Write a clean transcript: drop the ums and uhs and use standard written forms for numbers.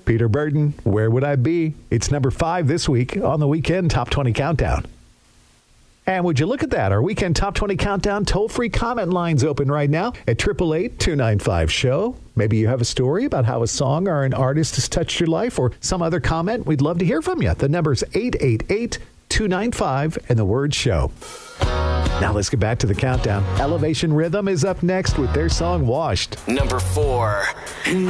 Peter Burton, Where Would I Be? It's number 5 this week on the Weekend Top 20 Countdown. And would you look at that? Our Weekend Top 20 Countdown toll-free comment line's open right now at 888-295-SHOW. Maybe you have a story about how a song or an artist has touched your life or some other comment. We'd love to hear from you. The number's 888-295 and the word SHOW. Now let's get back to the countdown. Elevation Rhythm is up next with their song Washed. Number 4.